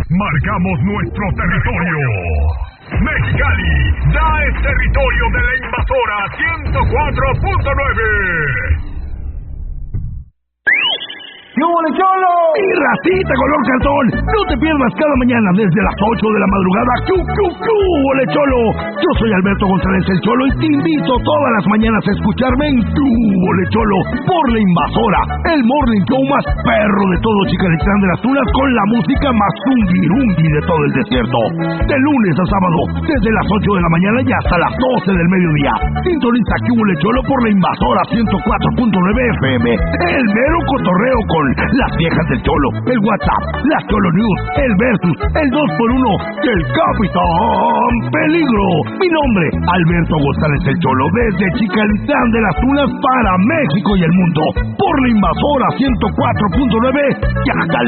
marcamos nuestro territorio. Mexicali ya es territorio de la invasora 104.9. ¡Qué huele, cholo! ¡Mi racita color cartón! No te pierdas cada mañana desde las 8 de la madrugada. ¡Qué huele, cholo! Yo soy Alberto González el Cholo y te invito todas las mañanas a escucharme en ¡Qué huele, cholo! Por la invasora, el morning show más perro de todo Chicalitlán de las Tunas, con la música más zungirungui de todo el desierto. De lunes a sábado, desde las 8 de la mañana y hasta las 12 del mediodía. Sintoniza ¡Qué huele, cholo! Por la invasora 104.9 FM. El mero cotorreo con las viejas del Cholo, el WhatsApp, las Cholo News, el Versus, el 2x1 y el Capitán Peligro. Mi nombre, Alberto González el Cholo, desde Chicalitlán de las Tunas para México y el mundo, por la invasora 104.9 y hasta